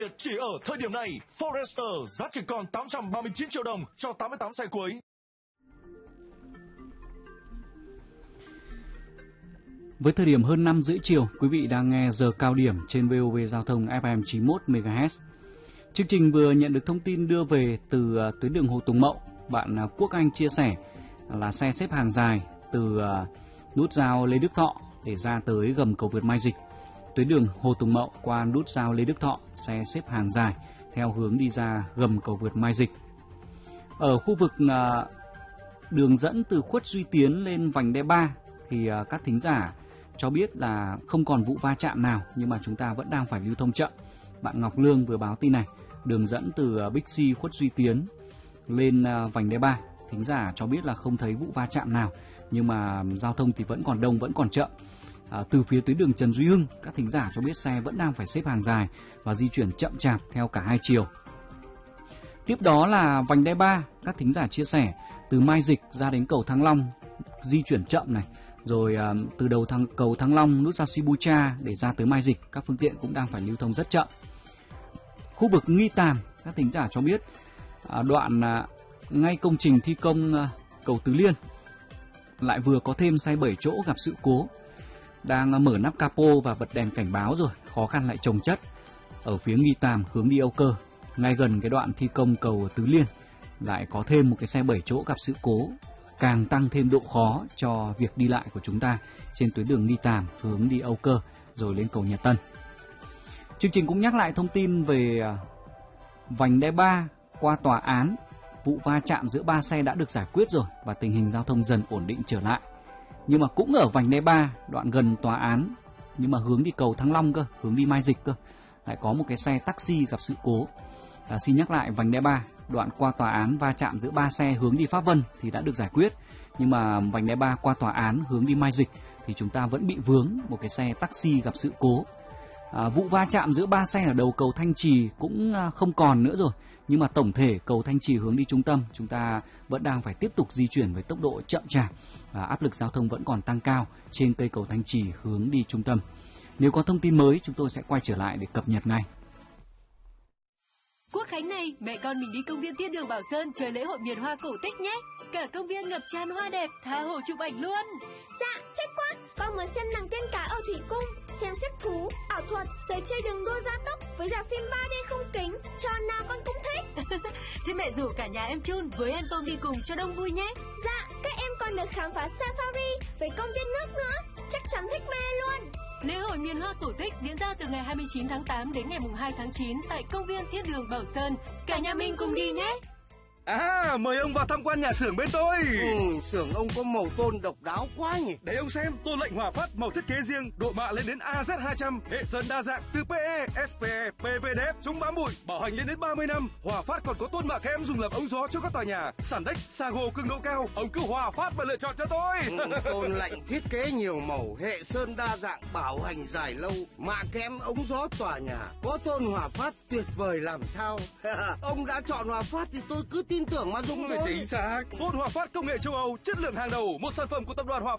Chỉ ở thời điểm này, Forester giá chỉ còn 839 triệu đồng cho 88 xe cuối. Với thời điểm hơn 5 rưỡi chiều, quý vị đang nghe giờ cao điểm trên VOV Giao thông FM 91 MHz. Chương trình vừa nhận được thông tin đưa về từ tuyến đường Hồ Tùng Mậu. Bạn Quốc Anh chia sẻ là xe xếp hàng dài từ nút giao Lê Đức Thọ để ra tới gầm cầu vượt Mai Dịch. Tuyến đường Hồ Tùng Mậu qua nút giao Lê Đức Thọ, xe xếp hàng dài theo hướng đi ra gầm cầu vượt Mai Dịch. Ở khu vực đường dẫn từ Khuất Duy Tiến lên vành đai 3 thì các thính giả cho biết là không còn vụ va chạm nào, nhưng mà chúng ta vẫn đang phải lưu thông chậm. Bạn Ngọc Lương vừa báo tin này, đường dẫn từ Bixi Khuất Duy Tiến lên vành đai 3, thính giả cho biết là không thấy vụ va chạm nào, nhưng mà giao thông thì vẫn còn đông, vẫn còn chậm. Từ phía tuyến đường Trần Duy Hưng, các thính giả cho biết xe vẫn đang phải xếp hàng dài và di chuyển chậm chạp theo cả hai chiều. Tiếp đó là vành đai 3, các thính giả chia sẻ từ Mai Dịch ra đến cầu Thăng Long di chuyển chậm này, rồi từ đầu cầu Thăng Long nút giao Sibucha để ra tới Mai Dịch, các phương tiện cũng đang phải lưu thông rất chậm. Khu vực Nghi Tàm, các thính giả cho biết đoạn ngay công trình thi công cầu Tứ Liên lại vừa có thêm xe 7 chỗ gặp sự cố, đang mở nắp capo và bật đèn cảnh báo rồi, khó khăn lại chồng chất. Ở phía Nghi Tàm hướng đi Âu Cơ, ngay gần cái đoạn thi công cầu Tứ Liên, lại có thêm một cái xe 7 chỗ gặp sự cố, càng tăng thêm độ khó cho việc đi lại của chúng ta trên tuyến đường Nghi Tàm hướng đi Âu Cơ rồi lên cầu Nhật Tân. Chương trình cũng nhắc lại thông tin về vành đai 3 qua tòa án, vụ va chạm giữa 3 xe đã được giải quyết rồi và tình hình giao thông dần ổn định trở lại. Nhưng mà cũng ở vành đai 3, đoạn gần tòa án, nhưng mà hướng đi cầu Thăng Long cơ, hướng đi Mai Dịch cơ, lại có một cái xe taxi gặp sự cố. Xin nhắc lại, vành đai 3, đoạn qua tòa án va chạm giữa 3 xe hướng đi Pháp Vân thì đã được giải quyết. Nhưng mà vành đai 3 qua tòa án hướng đi Mai Dịch thì chúng ta vẫn bị vướng một cái xe taxi gặp sự cố. Vụ va chạm giữa 3 xe ở đầu cầu Thanh Trì cũng không còn nữa rồi. Nhưng mà tổng thể cầu Thanh Trì hướng đi trung tâm chúng ta vẫn đang phải tiếp tục di chuyển với tốc độ chậm chạp. Áp lực giao thông vẫn còn tăng cao trên cây cầu Thanh Trì hướng đi trung tâm. Nếu có thông tin mới chúng tôi sẽ quay trở lại để cập nhật ngay. Quốc khánh này, mẹ con mình đi công viên Thiên Đường Bảo Sơn chơi lễ hội miền hoa cổ tích nhé. Cả công viên ngập tràn hoa đẹp, tha hồ chụp ảnh luôn. Dạ, thích quá. Con muốn xem nàng tiên cá ở thủy cung, xem xếp thú, ảo thuật, rồi chơi đường đua gia tốc với rạp phim 3D không kính. Cho nào con cũng thích. Thế mẹ rủ cả nhà em Chun với em Tôm đi cùng cho đông vui nhé. Dạ, các em còn được khám phá safari với công viên nước nữa. Chắc chắn thích mê luôn. Lễ hội miền hoa cổ tích diễn ra từ ngày 29 tháng 8 đến ngày 2 tháng 9 tại công viên Thiên Đường Bảo Sơn. Cả nhà mình cùng đi nhé. Mời ông vào tham quan nhà xưởng bên tôi. Xưởng ông có màu tôn độc đáo quá nhỉ. Để ông xem, tôn lệnh Hòa Phát màu thiết kế riêng, độ mạ lên đến AZ200, hệ sơn đa dạng từ PE, SPE, PVDF, chống bám bụi, bảo hành lên đến 30 năm. Hòa Phát còn có tôn mạ kẽm dùng làm ống gió cho các tòa nhà, sàn đếch, Sago cường độ cao. Ông cứ Hòa Phát mà lựa chọn cho tôi. Tôn lệnh thiết kế nhiều màu, hệ sơn đa dạng, bảo hành dài lâu, mạ kẽm ống gió tòa nhà. Có tôn Hòa Phát tuyệt vời làm sao. Ông đã chọn Hòa Phát thì tôi cứ tin tưởng mà dùng thôi. Chính xác. Tôn Hòa Phát công nghệ châu Âu, chất lượng hàng đầu, một sản phẩm của tập đoàn Hòa Phát.